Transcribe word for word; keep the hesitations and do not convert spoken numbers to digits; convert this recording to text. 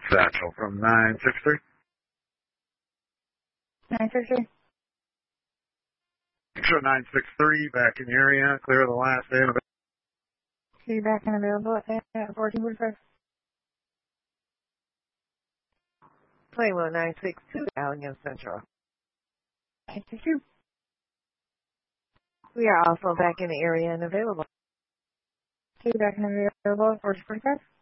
Satchel from nine six three. nine six three. Show nine six three back in the area. Clear the last day. See you back and available at fourteen forty-five. Plane one nine six two, Allegan Central. nine six two. We are also back in the area and available. See you back and available at fourteen forty-five.